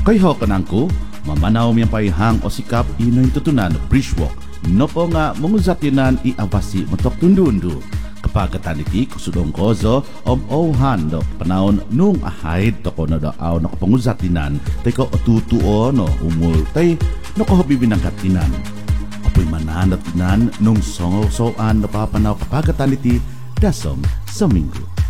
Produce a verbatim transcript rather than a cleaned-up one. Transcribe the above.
Kay ho kanangko, mamanaw miyang paihang o sikap inoy tutunan bridgewalk. No po nga munguzatinan iabasi matok tundundu. Kapag taniti kusudong kozo om ohan do panahon nung ahayd to ko na daaw na kapanguzatinan tay ko otutuo no umul tay no kahabibi ng katinan. Apoy mananatinan nung songo-soan na papanaw kapag taniti dasom sa minggo.